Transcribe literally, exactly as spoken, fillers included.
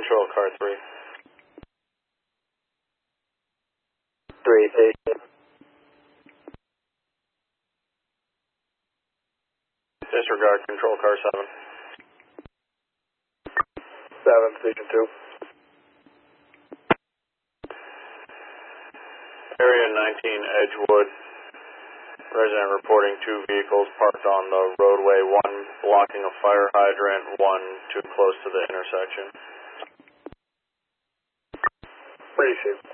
control, car three. Three, station. Disregard, control, car seven. Seven, station two. Area nineteen, Edgewood. Resident reporting two vehicles parked on the roadway, one blocking a fire hydrant, one too close to the intersection. Appreciate it.